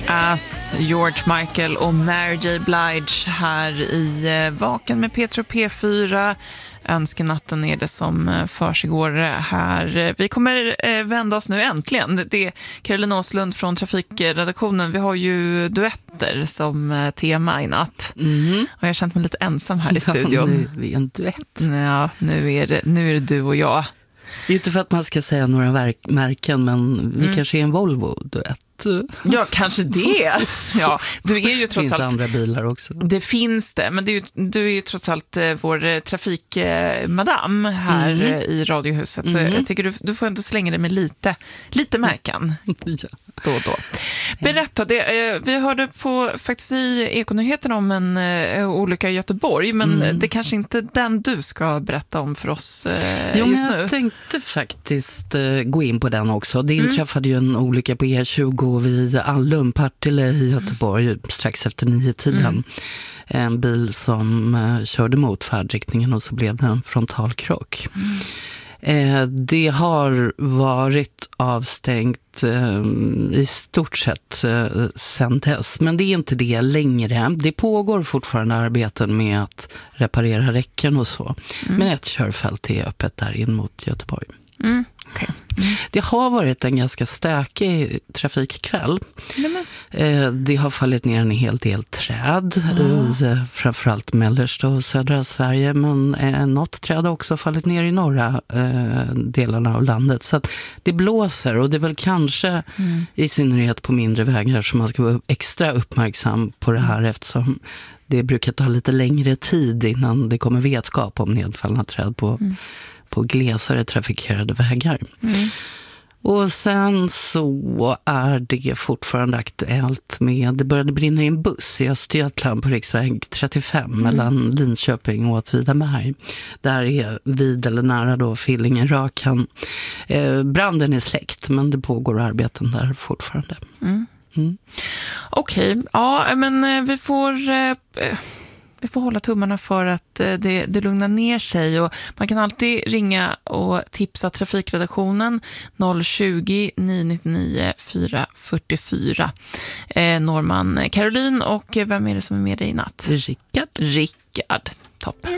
As George Michael och Mary J. Blige här i Vaken med Petro P4. Önskenatten är det som försiggår här. Vi kommer vända oss nu äntligen. Det är Caroline Åslund från Trafikredaktionen. Vi har ju duetter som tema i natt. Och jag har känt mig lite ensam här i studion. Nu är vi en duett. Ja, nu är det du och jag. Inte för att man ska säga några märken, men vi kanske är en Volvo-duett. Ja, kanske det. Ja, du är ju trots allt... Det finns andra bilar också. Det finns det, men du är ju trots allt vår trafikmadam här i Radiohuset. Så jag tycker du får ändå slänga dig med lite märken då och då. Berätta, vi hörde faktiskt i Ekonyheterna om en olycka i Göteborg, men det kanske inte den du ska berätta om för oss just nu. Jag tänkte faktiskt gå in på den också. Det inträffade ju en olycka på E20 vid Allum, Partille i Göteborg strax efter 9-tiden. En bil som körde mot färdriktningen och så blev det en frontalkrock. Det har varit avstängt i stort sett sedan dess, men det är inte det längre. Det pågår fortfarande arbeten med att reparera räcken och så. Men ett körfält är öppet där in mot Göteborg. Okay. Det har varit en ganska stökig trafikkväll. Det har fallit ner en hel del träd i framförallt mellersta och södra Sverige, men något träd har också fallit ner i norra delarna av landet. Så att det blåser, och det är väl kanske i synnerhet på mindre vägar som man ska vara extra uppmärksam på det här, eftersom det brukar ta lite längre tid innan det kommer vetskap om nedfallna träd på glesare trafikerade vägar. Och sen så är det fortfarande aktuellt med, det började brinna i en buss i Östergötland på riksväg 35 mellan Linköping och Åtvidaberg. Där är vid eller nära då Fillingen-Rökan. Branden är släckt, men det pågår arbeten där fortfarande. Okej, ja, men vi får hålla tummarna för att det lugnar ner sig, och man kan alltid ringa och tipsa Trafikredaktionen 020 999 444. Norman Caroline, och vem är det som är med dig i natt? Rickard. Toppen.